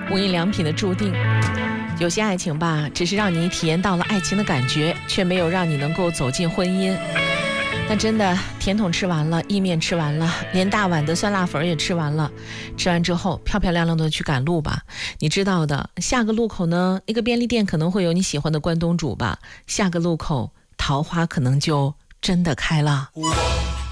无印良品的注定。有些爱情吧，只是让你体验到了爱情的感觉，却没有让你能够走进婚姻。但真的，甜筒吃完了，意面吃完了，连大碗的酸辣粉也吃完了。吃完之后，漂漂亮亮的去赶路吧。你知道的，下个路口呢，那个便利店可能会有你喜欢的关东煮吧。下个路口，桃花可能就真的开了。